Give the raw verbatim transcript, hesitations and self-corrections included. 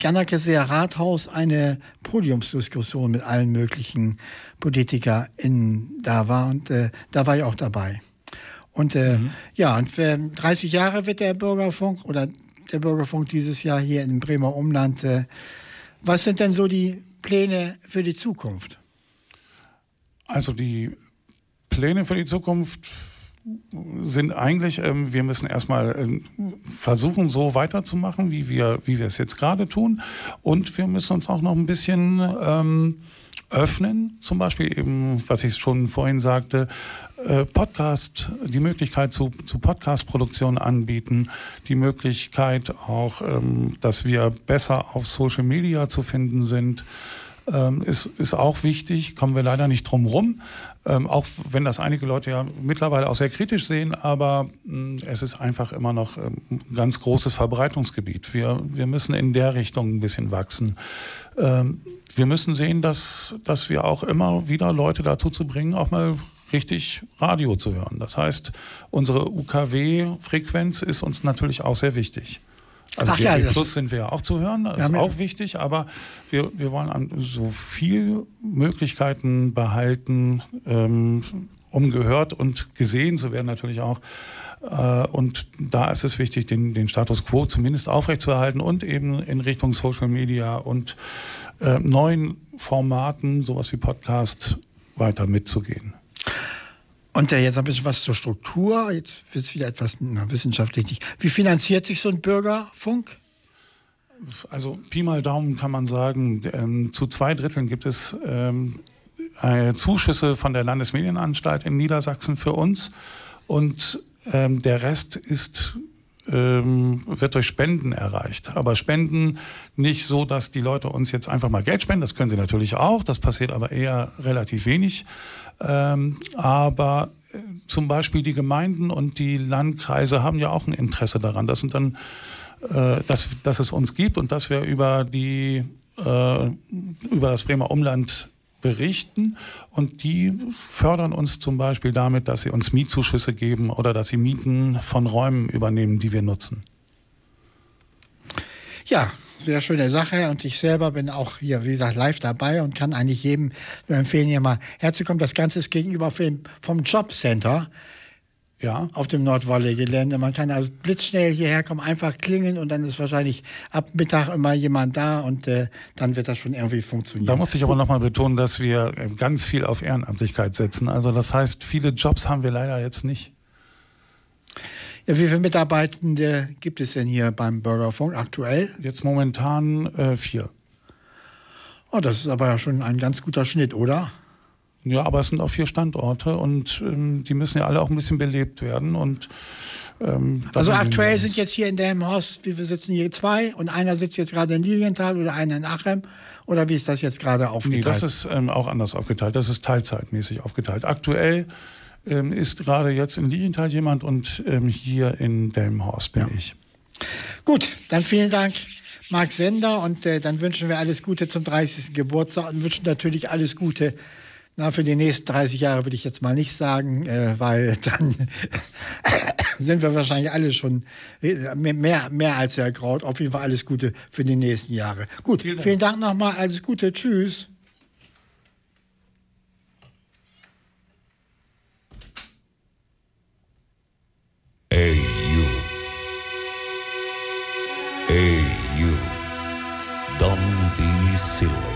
Gernerkeseer Rathaus eine Podiumsdiskussion mit allen möglichen PolitikerInnen da war. Und äh, da war ich auch dabei. Und äh, mhm. ja, und für dreißig Jahre wird der Bürgerfunk oder der Bürgerfunk dieses Jahr hier im Bremer Umland. Äh, was sind denn so die Pläne für die Zukunft? Also die Pläne für die Zukunft sind eigentlich, ähm, wir müssen erstmal ähm, versuchen, so weiterzumachen, wie wir, wie wir es jetzt gerade tun. Und wir müssen uns auch noch ein bisschen ähm, öffnen. Zum Beispiel eben, was ich schon vorhin sagte, äh, Podcast, die Möglichkeit zu, zu Podcast-Produktion anbieten, die Möglichkeit auch, ähm, dass wir besser auf Social Media zu finden sind. Ähm, ist, ist auch wichtig, kommen wir leider nicht drum rum, ähm, auch wenn das einige Leute ja mittlerweile auch sehr kritisch sehen, aber mh, es ist einfach immer noch ähm, ein ganz großes Verbreitungsgebiet. Wir, wir müssen in der Richtung ein bisschen wachsen. Ähm, wir müssen sehen, dass, dass wir auch immer wieder Leute dazu zu bringen, auch mal richtig Radio zu hören. Das heißt, unsere U K W-Frequenz ist uns natürlich auch sehr wichtig. Also D A B Plus sind wir ja auch zu hören, das ist auch wichtig, aber wir, wir wollen so viel Möglichkeiten behalten, ähm, um gehört und gesehen zu werden natürlich auch. Äh, und da ist es wichtig, den, den Status quo zumindest aufrechtzuerhalten und eben in Richtung Social Media und äh, neuen Formaten, sowas wie Podcast, weiter mitzugehen. Und jetzt ein bisschen was zur Struktur. Jetzt wird es wieder etwas na, wissenschaftlich. Wie finanziert sich so ein Bürgerfunk? Also Pi mal Daumen kann man sagen, ähm, zu zwei Dritteln gibt es ähm, äh, Zuschüsse von der Landesmedienanstalt in Niedersachsen für uns. Und ähm, der Rest ist, ähm, wird durch Spenden erreicht. Aber Spenden nicht so, dass die Leute uns jetzt einfach mal Geld spenden. Das können sie natürlich auch. Das passiert aber eher relativ wenig. Ähm, aber äh, zum Beispiel die Gemeinden und die Landkreise haben ja auch ein Interesse daran, dass, und dann, äh, dass, dass es uns gibt und dass wir über, die, äh, über das Bremer Umland berichten. Und die fördern uns zum Beispiel damit, dass sie uns Mietzuschüsse geben oder dass sie Mieten von Räumen übernehmen, die wir nutzen. Ja, sehr schöne Sache und ich selber bin auch hier, wie gesagt, live dabei und kann eigentlich jedem nur empfehlen, hier mal herzukommen. Das Ganze ist gegenüber vom Jobcenter ja. auf dem Nordwolle-Gelände. Man kann also blitzschnell hierher kommen, einfach klingeln und dann ist wahrscheinlich ab Mittag immer jemand da und äh, dann wird das schon irgendwie funktionieren. Da muss ich aber nochmal betonen, dass wir ganz viel auf Ehrenamtlichkeit setzen. Also das heißt, viele Jobs haben wir leider jetzt nicht. Ja, wie viele Mitarbeitende gibt es denn hier beim Bürgerfunk aktuell? Jetzt momentan äh, vier. Oh, das ist aber ja schon ein ganz guter Schnitt, oder? Ja, aber es sind auch vier Standorte und ähm, die müssen ja alle auch ein bisschen belebt werden. Und, ähm, also aktuell sind jetzt hier in Delmenhorst, wie wir sitzen hier zwei und einer sitzt jetzt gerade in Lilienthal oder einer in Achem. Oder wie ist das jetzt gerade aufgeteilt? Nee, das ist ähm, auch anders aufgeteilt. Das ist teilzeitmäßig aufgeteilt. Aktuell ähm, ist gerade jetzt in Lilienthal jemand und ähm, hier in Delmenhorst bin ja. ich. Gut, dann vielen Dank, Marc Sender. Und äh, dann wünschen wir alles Gute zum dreißigsten Geburtstag und wünschen natürlich alles Gute. Na, für die nächsten dreißig Jahre würde ich jetzt mal nicht sagen, äh, weil dann sind wir wahrscheinlich alle schon mehr, mehr als ergraut. Auf jeden Fall alles Gute für die nächsten Jahre. Gut, vielen Dank, vielen Dank nochmal, alles Gute, tschüss. Hey you. Hey you. Don't be silly.